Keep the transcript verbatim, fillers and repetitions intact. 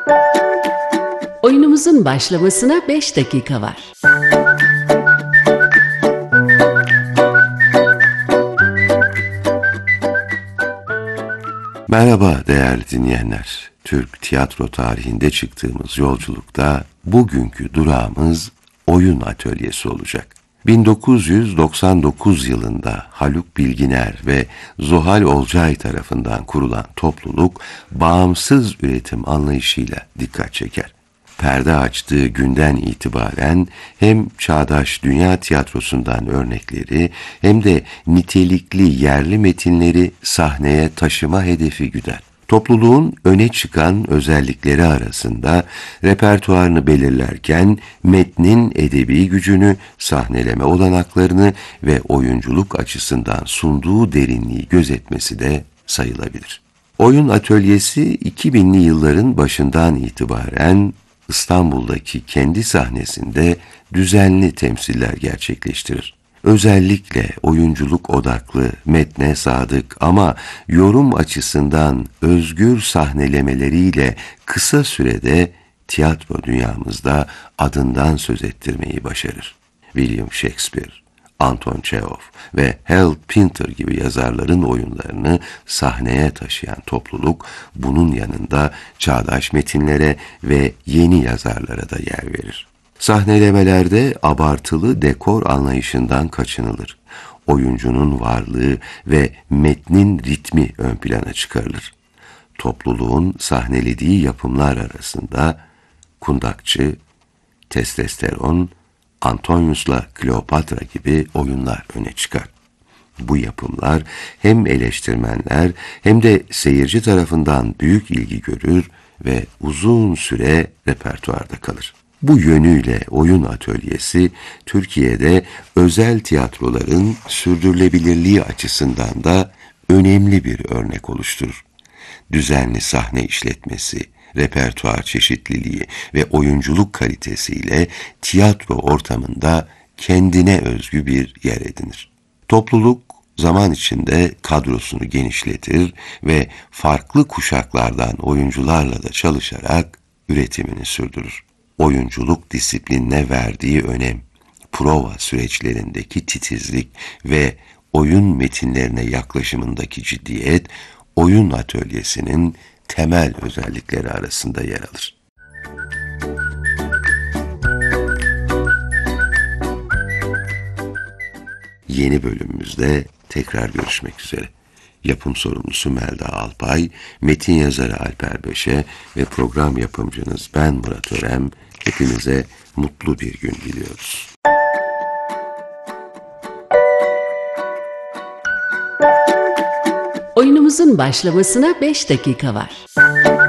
Oyunumuzun başlamasına beş dakika var. Merhaba değerli dinleyenler. Türk tiyatro tarihinde çıktığımız yolculukta bugünkü durağımız oyun atölyesi olacak. bin dokuz yüz doksan dokuz yılında Haluk Bilginer ve Zuhal Olcay tarafından kurulan topluluk bağımsız üretim anlayışıyla dikkat çeker. Perde açtığı günden itibaren hem çağdaş dünya tiyatrosundan örnekleri hem de nitelikli yerli metinleri sahneye taşıma hedefi güder. Topluluğun öne çıkan özellikleri arasında repertuarını belirlerken metnin edebi gücünü, sahneleme olanaklarını ve oyunculuk açısından sunduğu derinliği gözetmesi de sayılabilir. Oyun atölyesi iki binli yılların başından itibaren İstanbul'daki kendi sahnesinde düzenli temsiller gerçekleştirir. Özellikle oyunculuk odaklı, metne sadık ama yorum açısından özgür sahnelemeleriyle kısa sürede tiyatro dünyamızda adından söz ettirmeyi başarır. William Shakespeare, Anton Çehov ve Harold Pinter gibi yazarların oyunlarını sahneye taşıyan topluluk, bunun yanında çağdaş metinlere ve yeni yazarlara da yer verir. Sahnelemelerde abartılı dekor anlayışından kaçınılır. Oyuncunun varlığı ve metnin ritmi ön plana çıkarılır. Topluluğun sahnelediği yapımlar arasında Kundakçı, Testosteron, Antonius'la Kleopatra gibi oyunlar öne çıkar. Bu yapımlar hem eleştirmenler hem de seyirci tarafından büyük ilgi görür ve uzun süre repertuarda kalır. Bu yönüyle oyun atölyesi, Türkiye'de özel tiyatroların sürdürülebilirliği açısından da önemli bir örnek oluşturur. Düzenli sahne işletmesi, repertuar çeşitliliği ve oyunculuk kalitesiyle tiyatro ortamında kendine özgü bir yer edinir. Topluluk zaman içinde kadrosunu genişletir ve farklı kuşaklardan oyuncularla da çalışarak üretimini sürdürür. Oyunculuk disiplinine verdiği önem, prova süreçlerindeki titizlik ve oyun metinlerine yaklaşımındaki ciddiyet, oyun atölyesinin temel özellikleri arasında yer alır. Yeni bölümümüzde tekrar görüşmek üzere. Yapım sorumlusu Melda Alpay, metin yazarı Alper Beşe ve program yapımcınız ben Murat Örem. Hepinize mutlu bir gün diliyoruz. Oyunumuzun başlamasına beş dakika var.